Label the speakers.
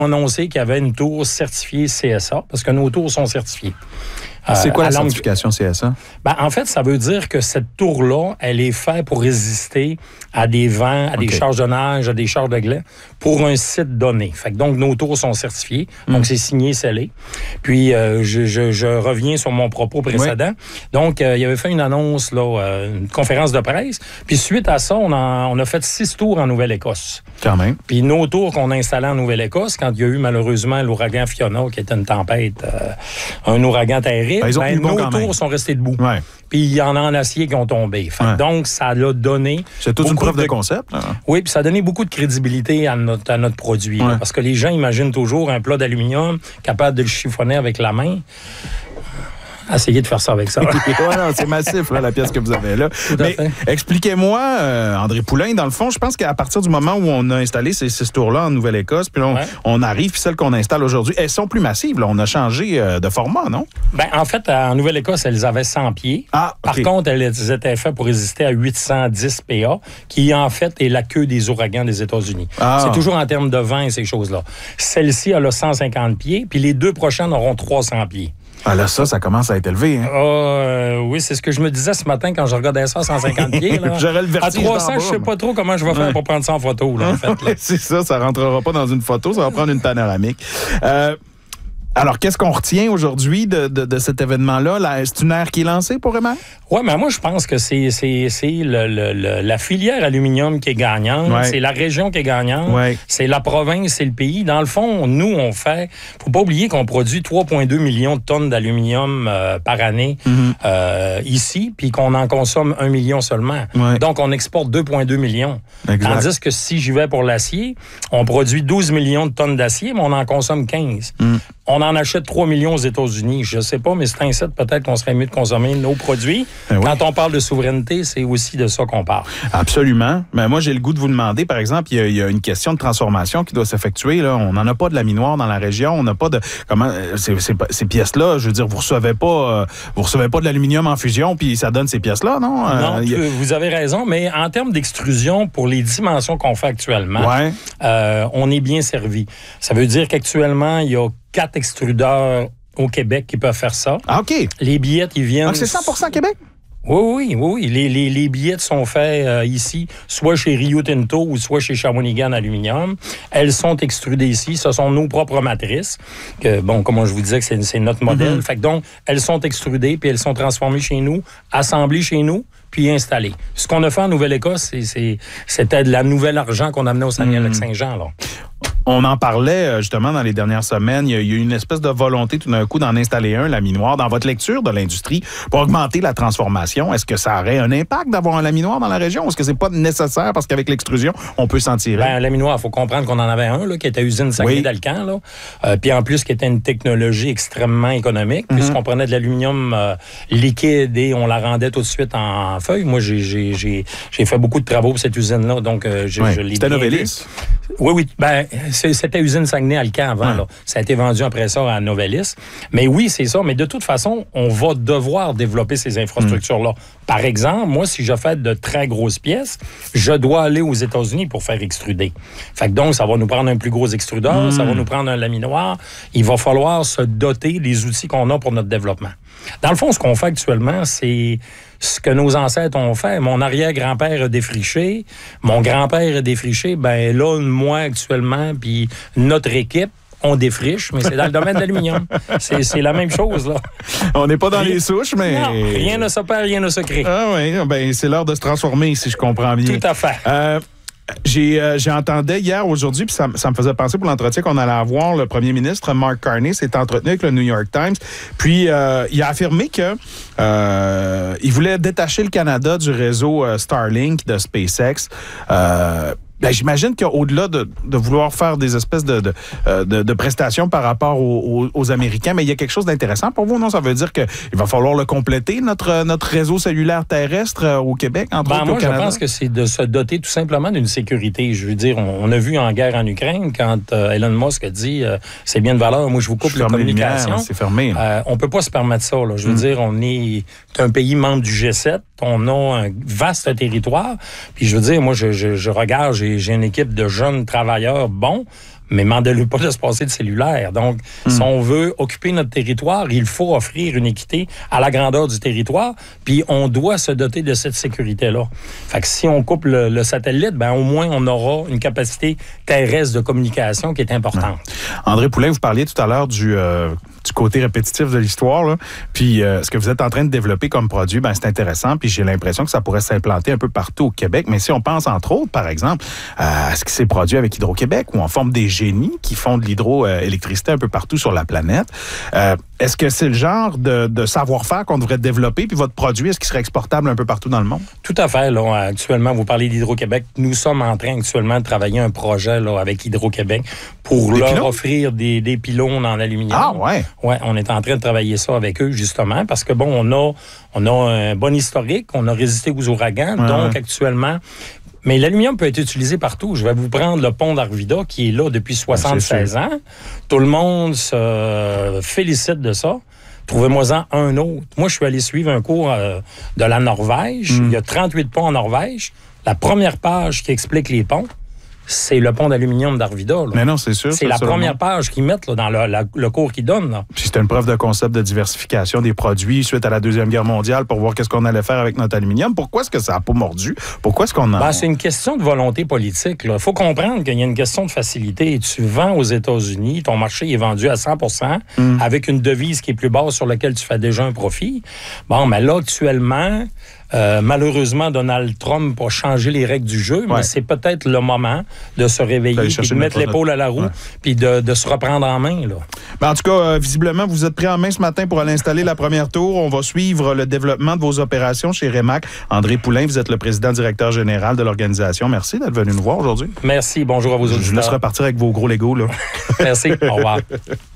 Speaker 1: annoncé qu'il y avait une tour certifiée CSA, parce que nos tours sont certifiées.
Speaker 2: C'est quoi la certification CSA?
Speaker 1: En fait, ça veut dire que cette tour-là, elle est faite pour résister à des vents, à des charges de neige, à des charges de glace, pour un site donné. Fait que donc, nos tours sont certifiées, donc c'est signé, scellé. Puis, je reviens sur mon propos précédent. Oui. Donc, il avait fait une annonce, là, une conférence de presse. Puis, suite à ça, on a fait 6 tours en Nouvelle-Écosse.
Speaker 2: Quand même.
Speaker 1: Puis, nos tours qu'on a installés en Nouvelle-Écosse, quand il y a eu malheureusement l'ouragan Fiona, qui était une tempête, un ouragan terrible, nos tours sont restés debout. Ouais. Puis il y en a en acier qui ont tombé. Donc, ça l'a donné...
Speaker 2: C'est toute une preuve de concept. Là.
Speaker 1: Oui, puis ça a donné beaucoup de crédibilité à notre produit. Là, parce que les gens imaginent toujours un plat d'aluminium capable de le chiffonner avec la main. Essayez de faire ça avec ça.
Speaker 2: Non, c'est massif, là, la pièce que vous avez là. Mais expliquez-moi, André Poulain, dans le fond, je pense qu'à partir du moment où on a installé ces tours-là en Nouvelle-Écosse, puis on arrive, puis celles qu'on installe aujourd'hui, elles sont plus massives. Là. On a changé de format, non?
Speaker 1: En fait, en Nouvelle-Écosse, elles avaient 100 pieds.
Speaker 2: Ah, okay.
Speaker 1: Par contre, elles étaient faites pour résister à 810 PA, qui, en fait, est la queue des ouragans des États-Unis. Ah. C'est toujours en termes de vent et ces choses-là. Celle-ci, elle a 150 pieds, puis les 2 prochaines auront 300 pieds.
Speaker 2: Ah là, ça commence à être élevé. Hein?
Speaker 1: Oui, c'est ce que je me disais ce matin quand je regardais ça à 150 pieds. Là.
Speaker 2: J'aurais le vertige
Speaker 1: à 300, je sais pas trop comment je vais faire pour prendre ça en photo. Là, en fait, là.
Speaker 2: C'est ça rentrera pas dans une photo, ça va prendre une panoramique. Alors, qu'est-ce qu'on retient aujourd'hui de cet événement-là? C'est une ère qui est lancée pour Emaille?
Speaker 1: Oui, mais moi, je pense que c'est la filière aluminium qui est gagnante. Ouais. C'est la région qui est gagnante. Ouais. C'est la province, c'est le pays. Dans le fond, nous, on fait... Faut pas oublier qu'on produit 3,2 millions de tonnes d'aluminium par année ici, puis qu'on en consomme 1 million seulement. Ouais. Donc, on exporte 2,2 millions. Exact. Tandis que si j'y vais pour l'acier, on produit 12 millions de tonnes d'acier, mais on en consomme 15. On en achète 3 millions aux États-Unis. Je sais pas, mais c'est un set, peut-être qu'on serait mieux de consommer nos produits. Quand on parle de souveraineté, c'est aussi de ça qu'on parle.
Speaker 2: Absolument. Mais moi, j'ai le goût de vous demander, par exemple, il y a une question de transformation qui doit s'effectuer. Là. On n'en a pas de laminoir dans la région. On n'a pas de... Ces pièces-là, je veux dire, vous recevez pas de l'aluminium en fusion, puis ça donne ces pièces-là, non?
Speaker 1: Non, vous avez raison, mais en termes d'extrusion, pour les dimensions qu'on fait actuellement, on est bien servi. Ça veut dire qu'actuellement, il y a 4 extrudeurs au Québec qui peuvent faire ça.
Speaker 2: Ah, OK.
Speaker 1: Les billettes, ils viennent...
Speaker 2: Donc, c'est 100% Québec?
Speaker 1: Oui. Les billettes sont faits ici, soit chez Rio Tinto ou soit chez Shawinigan Aluminium. Elles sont extrudées ici. Ce sont nos propres matrices. Comme je vous disais, que c'est notre modèle. Fait que donc, elles sont extrudées, puis elles sont transformées chez nous, assemblées chez nous, puis installées. Ce qu'on a fait en Nouvelle-Écosse, c'était de la nouvelle argent qu'on amenait au Saguenay-Lac-Saint-Jean, là.
Speaker 2: On en parlait justement dans les dernières semaines. Il y a eu une espèce de volonté tout d'un coup d'en installer un laminoir. Dans votre lecture de l'industrie, pour augmenter la transformation, est-ce que ça aurait un impact d'avoir un laminoir dans la région? Ou est-ce que c'est pas nécessaire parce qu'avec l'extrusion, on peut s'en tirer?
Speaker 1: Un laminoir, il faut comprendre qu'on en avait un là, qui était à usine Saguenay-Dalcan. Puis en plus, qui était une technologie extrêmement économique, puisqu'on prenait de l'aluminium liquide et on la rendait tout de suite en feuille. Moi, j'ai fait beaucoup de travaux pour cette usine-là, donc je l'ai
Speaker 2: C'était Novelis?
Speaker 1: Oui. C'était usine Saguenay-Alcan avant. Là. Ça a été vendu après ça à Novelis. Mais oui, c'est ça. Mais de toute façon, on va devoir développer ces infrastructures-là. Par exemple, moi, si je fais de très grosses pièces, je dois aller aux États-Unis pour faire extruder. Fait que donc, ça va nous prendre un plus gros extrudeur, ça va nous prendre un laminoir. Il va falloir se doter des outils qu'on a pour notre développement. Dans le fond, ce qu'on fait actuellement, c'est ce que nos ancêtres ont fait. Mon arrière-grand-père a défriché, mon grand-père a défriché. Ben là, moi, actuellement, puis notre équipe, on défriche, mais c'est dans le domaine de l'aluminium. C'est la même chose, là.
Speaker 2: On n'est pas dans les souches, mais...
Speaker 1: Non, rien ne se perd, rien ne se crée.
Speaker 2: Ah oui, c'est l'heure de se transformer, si je comprends bien.
Speaker 1: Tout à fait.
Speaker 2: J'entendais hier, aujourd'hui, puis ça me faisait penser pour l'entretien qu'on allait avoir, le premier ministre Mark Carney s'est entretenu avec le New York Times, puis il a affirmé que il voulait détacher le Canada du réseau Starlink de SpaceX. J'imagine qu'au-delà de vouloir faire des espèces de prestations par rapport aux Américains, mais il y a quelque chose d'intéressant pour vous, non? Ça veut dire qu'il va falloir le compléter, notre réseau cellulaire terrestre au Québec, entre autres au Canada?
Speaker 1: Moi, je pense que c'est de se doter tout simplement d'une sécurité. Je veux dire, on a vu en guerre en Ukraine, quand Elon Musk a dit c'est bien de valeur, moi je vous coupe les communications.
Speaker 2: C'est fermé.
Speaker 1: On peut pas se permettre ça. Là. Je veux dire, on est un pays membre du G7, on a un vaste territoire, puis je veux dire, moi je regarde, j'ai une équipe de jeunes travailleurs bons, mais demandez-lui pas de se passer de cellulaire. Donc, si on veut occuper notre territoire, il faut offrir une équité à la grandeur du territoire, puis on doit se doter de cette sécurité-là. Fait que si on coupe le satellite, ben au moins, on aura une capacité terrestre de communication qui est importante.
Speaker 2: André Poulain, vous parliez tout à l'heure du côté répétitif de l'histoire, là. Puis ce que vous êtes en train de développer comme produit, ben c'est intéressant, puis j'ai l'impression que ça pourrait s'implanter un peu partout au Québec. Mais si on pense, entre autres, par exemple, à ce qui s'est produit avec Hydro-Québec, où on forme des génies qui font de l'hydroélectricité un peu partout sur la planète, est-ce que c'est le genre de savoir-faire qu'on devrait développer, puis votre produit, est-ce qu'il serait exportable un peu partout dans le monde?
Speaker 1: Tout à fait. Là, actuellement, vous parlez d'Hydro-Québec. Nous sommes en train actuellement de travailler un projet là, avec Hydro-Québec pour leur offrir des pylônes en aluminium.
Speaker 2: Ah ouais?
Speaker 1: Oui, on est en train de travailler ça avec eux, justement, parce que, bon, on a un bon historique, on a résisté aux ouragans, donc actuellement... Mais l'aluminium peut être utilisé partout. Je vais vous prendre le pont d'Arvida, qui est là depuis 76 ans. Tout le monde se félicite de ça. Trouvez-moi-en un autre. Moi, je suis allé suivre un cours de la Norvège. Il y a 38 ponts en Norvège. La première page qui explique les ponts, c'est le pont d'aluminium d'Arvida. Là.
Speaker 2: Mais non, c'est sûr.
Speaker 1: C'est la première page qu'ils mettent là, dans le cours qu'ils donnent. Là.
Speaker 2: Puis c'est une preuve de concept de diversification des produits suite à la Deuxième Guerre mondiale pour voir qu'est-ce qu'on allait faire avec notre aluminium. Pourquoi est-ce que ça n'a pas mordu? Pourquoi est-ce qu'on a...
Speaker 1: Ben, c'est une question de volonté politique. Il faut comprendre qu'il y a une question de facilité. Tu vends aux États-Unis, ton marché est vendu à 100% avec une devise qui est plus basse sur laquelle tu fais déjà un profit. Bon, mais là, actuellement... malheureusement, Donald Trump a changé les règles du jeu, mais c'est peut-être le moment de se réveiller, puis de mettre l'épaule à la roue, puis de se reprendre en main. Là.
Speaker 2: Ben, en tout cas, visiblement, vous êtes pris en main ce matin pour aller installer la première tour. On va suivre le développement de vos opérations chez Remac. André Poulain, vous êtes le président-directeur général de l'organisation. Merci d'être venu nous voir aujourd'hui.
Speaker 1: Merci. Bonjour à vos auditeurs.
Speaker 2: Je vous laisse repartir avec vos gros Legos. Là.
Speaker 1: Merci. Au revoir.